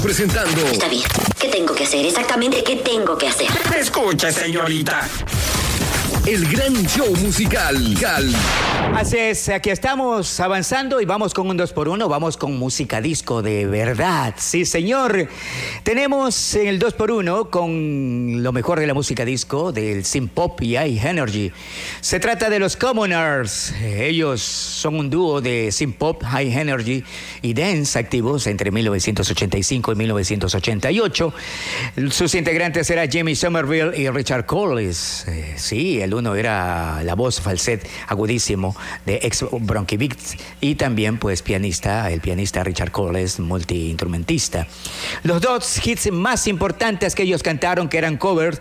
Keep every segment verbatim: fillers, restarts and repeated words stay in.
Presentando. Está bien. ¿Qué tengo que hacer? Exactamente, ¿qué tengo que hacer? Escuche, señorita. El gran show musical. Cal. Así es, aquí estamos avanzando y vamos con un dos por uno, vamos con música disco de verdad. Sí, señor. Tenemos en el dos por uno con lo mejor de la música disco, del synth pop y high energy. Se trata de los Commoners. Ellos son un dúo de synth pop, high energy y dance activos entre mil novecientos ochenta y cinco y mil novecientos ochenta y ocho. Sus integrantes eran Jimmy Somerville y Richard Corliss. Eh, sí, el uno era la voz falset agudísimo de ex Bronchi Beats y también pues pianista, el pianista Richard Corliss, multiinstrumentista. Los dos hits más importantes que ellos cantaron, que eran covers,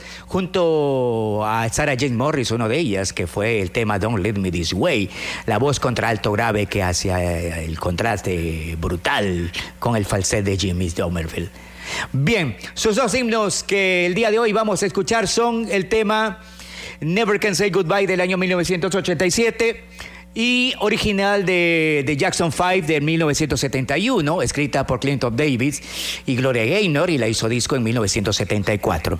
junto a Sarah Jane Morris, uno de ellas, que fue el tema Don't Leave Me This Way, la voz contra alto grave que hacía el contraste brutal con el falset de Jimmy Somerville. Bien, sus dos himnos que el día de hoy vamos a escuchar son el tema Never Can Say Goodbye del año mil novecientos ochenta y siete y original de, de Jackson five de mil novecientos setenta y uno, escrita por Clinton Davis y Gloria Gaynor, y la hizo disco en mil novecientos setenta y cuatro.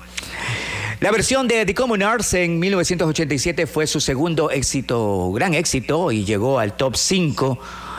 La versión de The Commoners en mil novecientos ochenta y siete fue su segundo éxito, gran éxito, y llegó al top cinco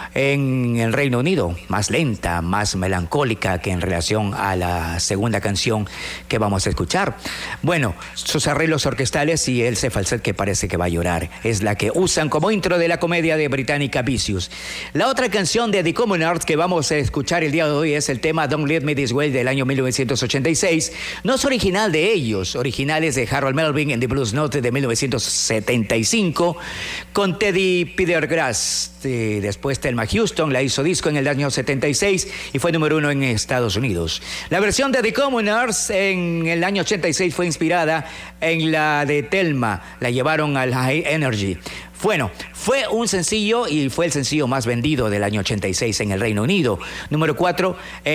en el Reino Unido, más lenta, más melancólica que en relación a la segunda canción que vamos a escuchar. Bueno, sus arreglos orquestales y ese falset que parece que va a llorar es la que usan como intro de la comedia de británica Vicious. La otra canción de The Commoners que vamos a escuchar el día de hoy es el tema Don't Leave Me This Way del año mil novecientos ochenta y seis. No es original de ellos, originales de Harold Melvin en The Blues Note de mil novecientos setenta y cinco, con Teddy Pendergrass. Después Thelma Houston la hizo disco en el año setenta y seis y fue número uno en Estados Unidos. La versión de The Commoners en el año ochenta y seis fue inspirada en la de Thelma, la llevaron al High Energy. Bueno, fue un sencillo y fue el sencillo más vendido del año ochenta y seis en el Reino Unido. Número cuatro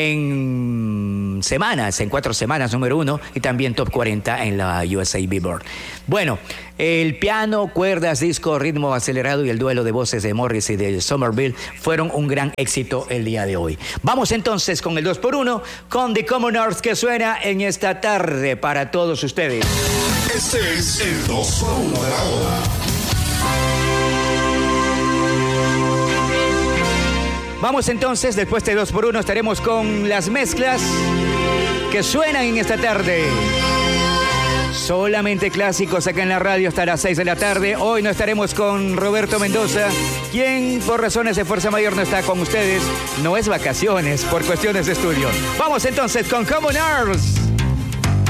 en semanas, en cuatro semanas, número uno, y también top cuarenta en la U S A Billboard. Bueno, el piano, cuerdas, disco, ritmo acelerado y el duelo de voces de Morris y de Somerville fueron un gran éxito el día de hoy. Vamos entonces con el dos por uno, con The Commoners, que suena en esta tarde para todos ustedes. Este es el dos por uno de la hora. Vamos entonces, después de dos por uno estaremos con las mezclas que suenan en esta tarde. Solamente clásicos acá en la radio hasta las seis de la tarde. Hoy no estaremos con Roberto Mendoza, quien por razones de fuerza mayor no está con ustedes. No es vacaciones, por cuestiones de estudio. Vamos entonces con Commoners.